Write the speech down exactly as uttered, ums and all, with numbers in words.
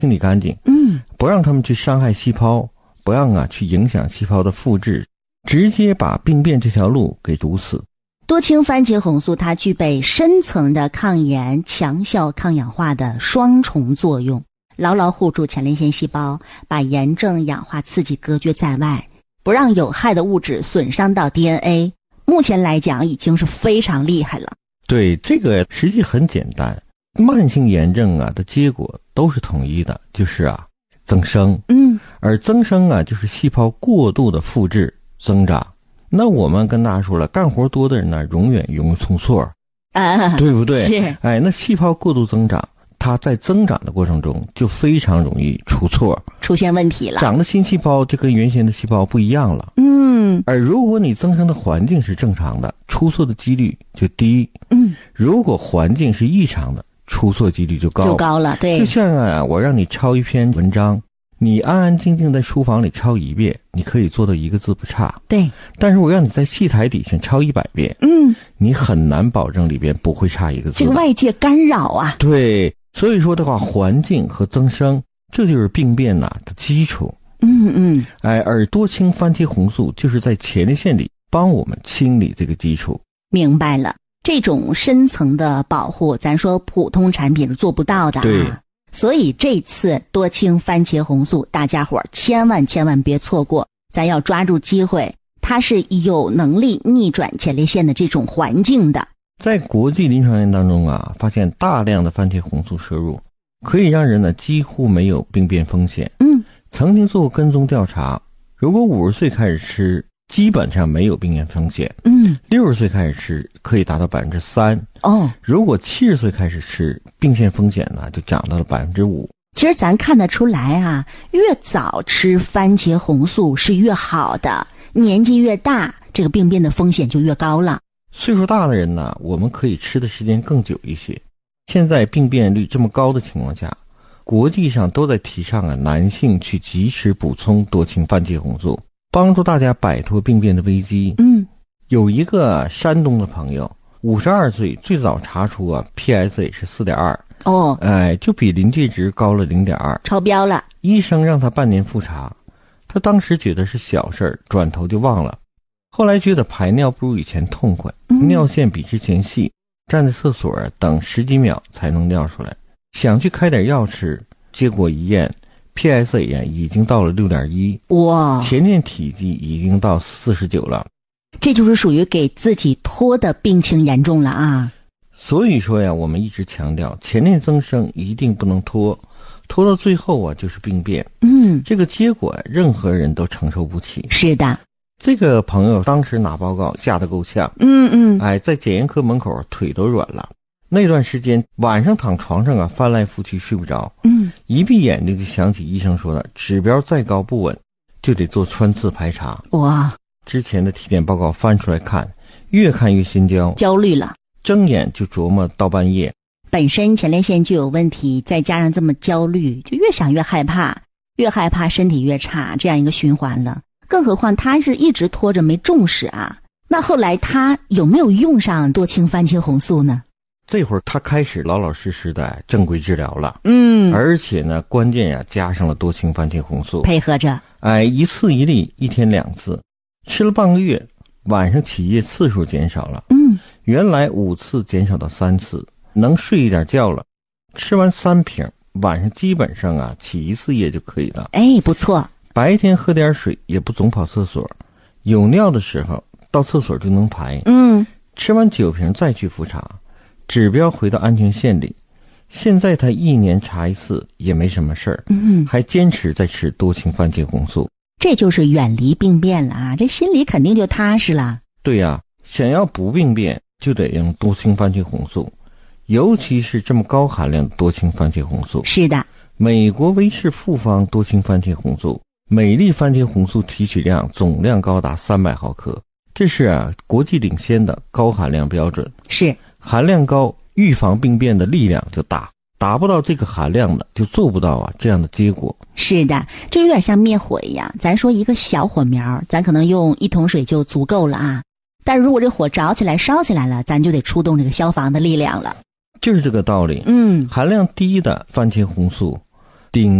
清理干净， 嗯， 不让它们去伤害细胞，不让啊去影响细胞的复制，直接把病变这条路给堵死。 多氢番茄红素它具备深层的抗炎、强效抗氧化的双重作用，牢牢护住前列腺细胞，把炎症、氧化刺激隔绝在外，不让有害的物质损伤到 D N A。 目前来讲已经是非常厉害了。 对，这个实际很简单，慢性炎症啊的结果都是统一的，就是啊增生。 嗯， 而增生啊就是细胞过度的复制增长。那我们跟大家说了，干活多的人呢永远容易出错啊， 对不对？ 是。 哎，那细胞过度增长，它在增长的过程中就非常容易出错， 出现问题了， 长的新细胞就跟原先的细胞不一样了。 嗯， 而如果你增生的环境是正常的，出错的几率就低。 嗯， 如果环境是异常的，出错几率就高， 就高了。对， 就像啊，我让你抄一篇文章，你安安静静在书房里抄一遍，你可以做到一个字不差。 对， 但是我让你在戏台底下抄一百遍， 嗯， 你很难保证里边不会差一个字。 这个外界干扰啊。 对，所以说的话，环境和增生，这就是病变呐、啊、的基础。 嗯嗯， 哎，而多氢番茄红素就是在前列腺里帮我们清理这个基础。 明白了，这种深层的保护，咱说普通产品是做不到的啊。 对。 所以这次多氢番茄红素，大家伙儿千万千万别错过，咱要抓住机会，它是有能力逆转前列腺的这种环境的。 在国际临床研当中啊，发现大量的番茄红素摄入可以让人呢几乎没有病变风险。 嗯， 曾经做过跟踪调查，如果五十岁开始吃，基本上没有病变风险。 嗯， 六十岁开始吃可以达到百分之三。 哦， 如果七十岁开始吃，病变风险呢就涨到了百分之五。 其实咱看得出来啊，越早吃番茄红素是越好的，年纪越大，这个病变的风险就越高了。 岁数大的人呢，我们可以吃的时间更久一些。现在病变率这么高的情况下，国际上都在提倡啊，男性去及时补充多氢番茄红素，帮助大家摆脱病变的危机。 嗯， 有一个山东的朋友，五十二岁，最早查出啊 P S A 是 四点二。 哦， 哎，就比临界值高了 零点二， 超标了。 医生让他半年复查，他当时觉得是小事儿，转头就忘了。后来觉得排尿不如以前痛快， 嗯、 尿线比之前细，站在厕所等十几秒才能尿出来，想去开点药吃，结果一验 P S A 呀已经到了 六点一， 哇， 前列体积已经到四十九了。 这就是属于给自己拖的病情严重了啊。 所以说呀，我们一直强调前列增生一定不能拖，拖到最后啊就是病变。 嗯， 这个结果任何人都承受不起。 是的， 这个朋友当时拿报告吓得够呛。 嗯嗯， 哎，在检验科门口腿都软了。那段时间晚上躺床上啊翻来覆去睡不着。 嗯， 一闭眼睛就想起医生说的，指标再高不稳，就得做穿刺排查。 哇， 之前的体检报告翻出来看，越看越心焦， 焦虑了。 睁眼就琢磨到半夜， 本身前列腺就有问题，再加上这么焦虑，就越想越害怕，越害怕身体越差，这样一个循环了。更何况他是一直拖着没重视啊。那后来他有没有用上多氢番茄红素呢？ 这会儿他开始老老实实的正规治疗了。 嗯， 而且呢，关键呀加上了多氢番茄红素， 配合着， 哎，一次一粒，一天两次，吃了半个月，晚上起夜次数减少了。 嗯， 原来五次减少到三次，能睡一点觉了。吃完三瓶，晚上基本上啊起一次夜就可以了。 哎，不错。 白天喝点水，也不总跑厕所，有尿的时候到厕所就能排。 嗯， 吃完九瓶再去复查，指标回到安全线里。现在他一年查一次也没什么事儿。 嗯， 还坚持在吃多氢番茄红素。 这就是远离病变了啊，这心里肯定就踏实了。 对呀、啊，想要不病变就得用多氢番茄红素，尤其是这么高含量的多氢番茄红素。 是的， 美国威士复方多氢番茄红素，每粒番茄红素提取量总量高达三百毫克，这是啊国际领先的高含量标准。 是， 含量高，预防病变的力量就大，达不到这个含量的就做不到啊这样的结果。 是的，这有点像灭火一样，咱说一个小火苗，咱可能用一桶水就足够了啊，但如果这火着起来烧起来了，咱就得出动这个消防的力量了。 就是这个道理。 嗯， 含量低的番茄红素顶